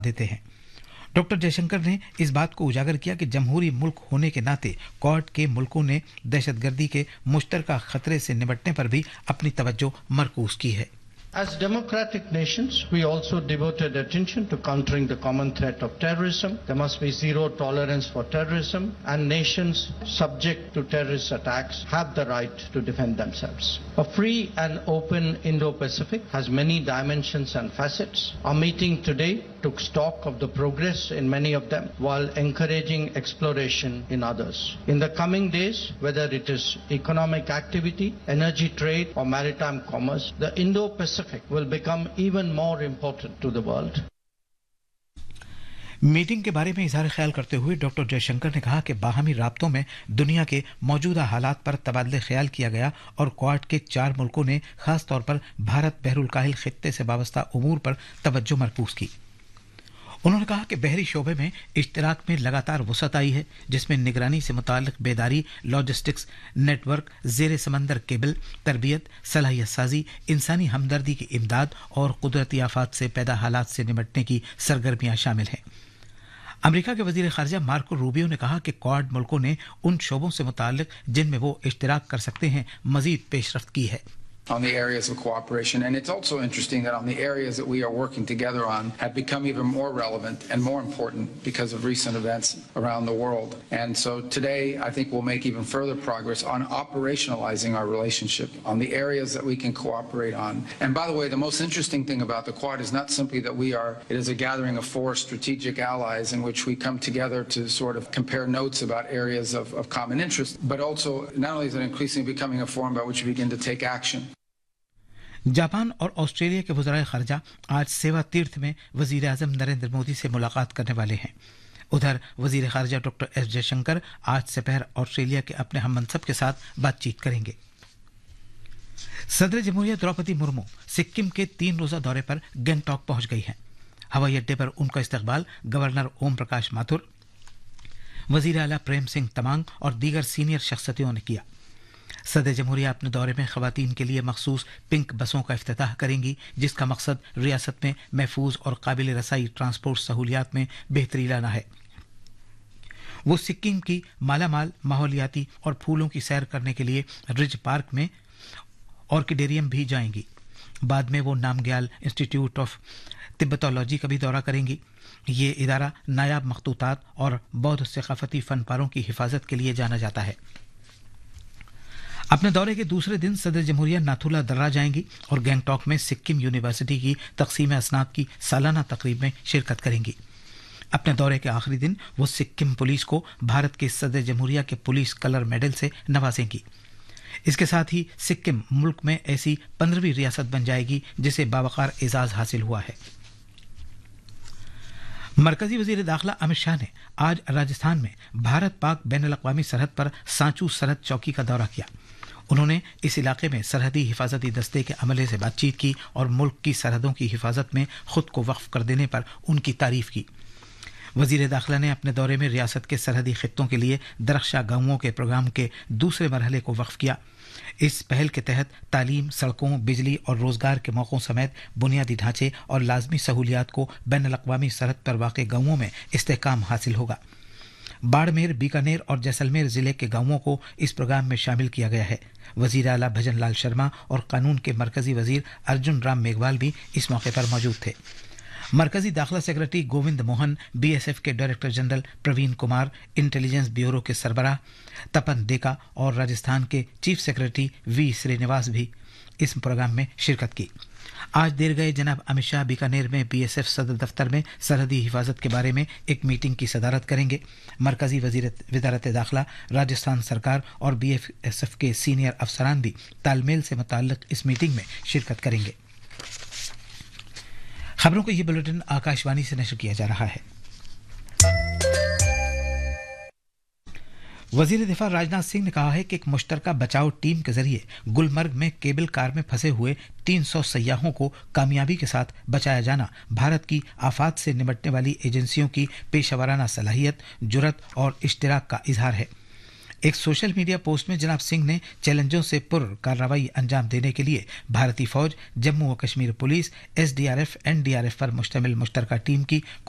देते हैं। डॉक्टर जयशंकर ने इस बात को उजागर किया कि जमहूरी मुल्क होने के नाते क्वाड के मुल्कों ने दहशतगर्दी के मुश्तरका खतरे से निपटने पर भी अपनी तवज्जो मरकूज की है। As democratic nations, we also devoted attention to countering the common threat of terrorism. There must be zero tolerance for terrorism, and nations subject to terrorist attacks have the right to defend themselves. A free and open Indo-Pacific has many dimensions and facets. Our meeting today took stock of the progress in many of them while encouraging exploration in others. In the coming days, whether it is economic activity, energy trade, or maritime commerce, the Indo-Pacific will become even more important to the world. Meeting के बारे में इजहार ख्याल करते हुए doctor Jaishankar ने कहा कि बाहमी राब्तों में दुनिया के मौजूदा हालात पर तबादले ख्याल किया गया और क्वाड के 4 मुल्कों ने खास तौर पर भारत बहरुल काहिल खित्ते से वाबस्ता उमूर पर तवज्जो मरकूज की। उन्होंने कहा कि बहरी शोबे में इश्तराक में लगातार वसअत आई है, जिसमें निगरानी से मुताल्लिक बेदारी, लॉजिस्टिक्स नेटवर्क, ज़ेरे समंदर केबल, तरबियत, सलाहियत साजी, इंसानी हमदर्दी की इमदाद और कुदरती आफात से पैदा हालात से निपटने की सरगर्मियां शामिल हैं। अमेरिका के वजीर खारजा मार्को रूबियो ने कहा कि क्वाड मुल्कों ने उन शोबों से मुताल्लिक जिनमें वो इश्तराक कर सकते हैं मजीद पेशरफ्त की है। On the areas of cooperation. And it's also interesting that on the areas that we are working together on have become even more relevant and more important because of recent events around the world. And so today, I think we'll make even further progress on operationalizing our relationship on the areas that we can cooperate on. And by the way, the most interesting thing about the Quad is not simply that it is a gathering of 4 strategic allies in which we come together to sort of compare notes about areas of common interest, but also not only is it increasingly becoming a forum by which we begin to take action. Japan और Australia के वज़राए ख़ारजा आज सेवा तीर्थ में वज़ीर आज़म नरेंद्र मोदी से मुलाकात करने वाले हैं। उधर वज़ीर ख़ारजा डॉक्टर एस जयशंकर आज दोपहर ऑस्ट्रेलिया के अपने हममनसब के साथ बातचीत करेंगे। सदर जमहूरिया द्रौपदी मुर्मू सिक्किम के 3 रोज़ा दौरे पर गंगटॉक पहुंच गई हैं। हवाई अड्डे पर उनका इस्तकबाल गवर्नर ओम प्रकाश माथुर, वज़ीर आला प्रेम सिंह तमांग और दीगर सीनियर शख्सियतों ने किया। सदर जमहूरिया अपने दौरे में ख़वातीन के लिए मखसूस पिंक बसों का इफ्तिताह करेंगी, जिसका मकसद रियासत में महफूज और काबिल रसाई ट्रांसपोर्ट सहूलियात में बेहतरी लाना है। वो सिक्किम की मालामाल माहौलियाती और फूलों की सैर करने के लिए रिज पार्क में ऑर्किडेरियम भी जाएंगी। बाद में वो नामग्याल इंस्टीट्यूट ऑफ तिब्बतोलॉजी का भी दौरा करेंगी। ये इदारा नायाब मखतूतात और बौद्ध सकाफती फनपारों की हिफाजत के लिए जाना जाता है। अपने दौरे के दूसरे दिन सदर जमहूरिया नाथुला दर्रा जाएंगी और गंगटॉक में सिक्किम यूनिवर्सिटी की तकसीम असनाद की सालाना तकरीब में शिरकत करेंगी। अपने दौरे के आखिरी दिन वो सिक्किम पुलिस को भारत के सदर जमहूरिया के पुलिस कलर मेडल से नवाजेंगी। इसके साथ ही सिक्किम मुल्क में ऐसी 15वीं रियासत बन जाएगी जिसे बावकार एजाज हासिल हुआ है। मरकजी वजीर दाखिला अमित शाह ने आज राजस्थान में भारत पाक बैनुल अक़वामी सरहद पर सांचू सरहद चौकी का दौरा किया। उन्होंने इस इलाके में सरहदी हिफाजती दस्ते के अमले से बातचीत की और मुल्क की सरहदों की हिफाजत में खुद को वक्फ कर देने पर उनकी तारीफ की। वजीर दाखिला ने अपने दौरे में रियासत के सरहदी खित्तों के लिए दरख्शा गांवों के प्रोग्राम के दूसरे मरहले को वक्फ किया। इस पहल के तहत तालीम, सड़कों, बिजली और रोजगार के मौक़ों समेत बुनियादी ढांचे और लाजमी सहूलियात को बैनुल अक़वामी सरहद पर वाक़ गांवों में इस्तेहकाम हासिल होगा। बाड़मेर, बीकानेर और जैसलमेर जिले के गांवों को इस प्रोग्राम में शामिल किया गया है। वजीर आला भजन लाल शर्मा और कानून के मरकजी वजीर अर्जुन राम मेघवाल भी इस मौके पर मौजूद थे। मरकजी दाखिला सेक्रेटरी गोविंद मोहन, बीएसएफ के director general Praveen Kumar, intelligence bureau के सरबराह तपन डेका और राजस्थान के चीफ सेक्रेटरी वी श्रीनिवास भी इस प्रोग्राम में शिरकत की। आज देर गए जनाब अमित शाह बीकानेर में बीएसएफ सदर दफ्तर में सरहदी हिफाजत के बारे में एक मीटिंग की सदारत करेंगे। मरकजी वज़ारत दाखिला, राजस्थान सरकार और बीएसएफ के सीनियर अफसरान भी तालमेल से मुताल्लिक इस मीटिंग में शिरकत करेंगे। खबरों को ये बुलेटिन आकाशवाणी से नशर किया जा रहा है। वजीर दिफा राजनाथ सिंह ने कहा है कि एक मुश्तरका बचाव टीम के जरिए गुलमर्ग में केबल कार में फंसे हुए 300 सयाहों को कामयाबी के साथ बचाया जाना भारत की आफात से निपटने वाली एजेंसियों की पेशेवराना सलाहियत, जुर्रत और इश्तिराक का इजहार है। एक सोशल मीडिया पोस्ट में जनाब सिंह ने चैलेंजों से पुर कार्रवाई अंजाम देने के लिए भारतीय फौज, जम्मू व कश्मीर पुलिस, एसडीआरएफ, एनडीआरएफ पर मुश्तमिल मुश्तरका टीम की